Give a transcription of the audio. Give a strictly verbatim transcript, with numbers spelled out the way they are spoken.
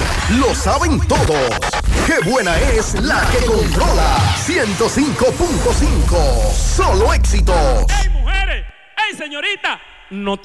lo saben todos. ¡Qué buena es la que controla! ciento cinco punto cinco, solo éxitos. ¡Ey, mujeres! ¡Ey, señorita! No te